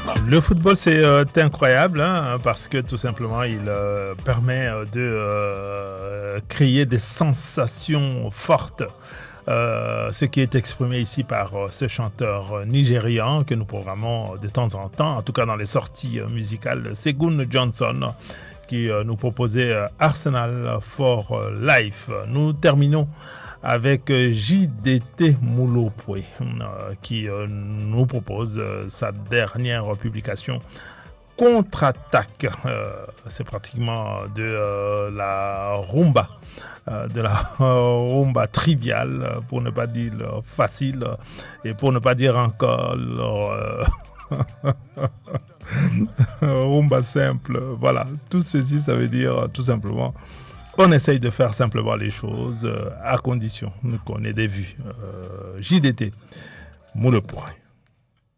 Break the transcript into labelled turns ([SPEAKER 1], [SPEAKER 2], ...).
[SPEAKER 1] Le football, c'est incroyable hein, parce que tout simplement, il permet de créer des sensations fortes. Ce qui est exprimé ici par ce chanteur nigérian que nous programmons de temps en temps, en tout cas dans les sorties musicales, Segun Johnson, qui nous proposait Arsenal for Life. Nous terminons avec JDT Moulopoué qui nous propose sa dernière publication Contre-attaque. C'est pratiquement de la rumba. De la rumba triviale, pour ne pas dire facile, et pour ne pas dire encore rumba simple. Voilà, tout ceci, ça veut dire tout simplement on essaye de faire simplement les choses à condition qu'on ait des vues. JDT, Moule Point.